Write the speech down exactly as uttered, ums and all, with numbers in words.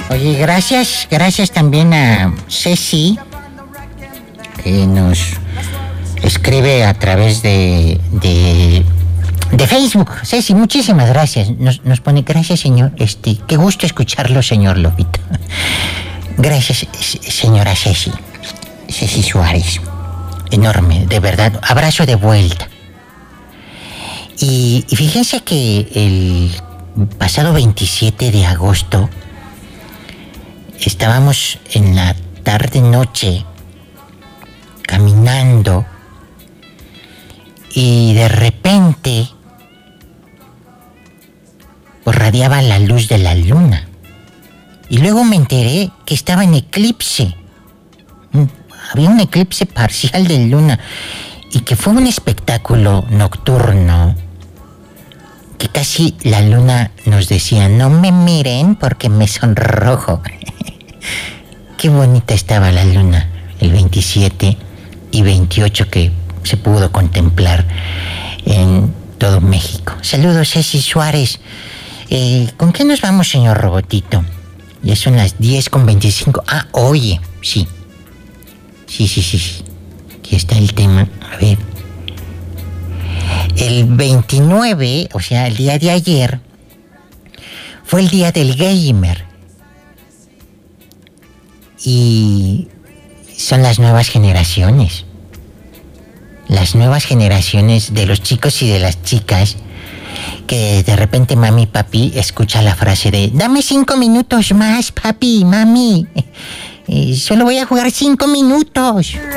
Oye, gracias, gracias también a Ceci, que nos escribe a través de, de, de Facebook. Ceci, muchísimas gracias. Nos, nos pone, gracias, señor. Este, qué gusto escucharlo, señor Lobito. Gracias, señora Ceci. Ceci Suárez. Enorme, de verdad. Abrazo de vuelta. Y, y fíjense que el pasado veintisiete de agosto estábamos en la tarde-noche caminando y de repente pues radiaba la luz de la luna. Y luego me enteré que estaba en eclipse. Había un eclipse parcial de luna y que fue un espectáculo nocturno que casi la luna nos decía, no me miren porque me sonrojo. Qué bonita estaba la luna el veintisiete y veintiocho que se pudo contemplar en todo México. Saludos, Ceci Suárez. Eh, ¿Con qué nos vamos, señor Robotito? Ya son las diez con veinticinco. Ah, oye, sí. Sí, sí, sí, sí. Aquí está el tema. A ver. El veintinueve, o sea, el día de ayer, fue el día del gamer. Y son las nuevas generaciones. Las nuevas generaciones de los chicos y de las chicas que de repente mami, papi, escucha la frase de dame cinco minutos más, papi, mami. Eh, solo voy a jugar cinco minutos.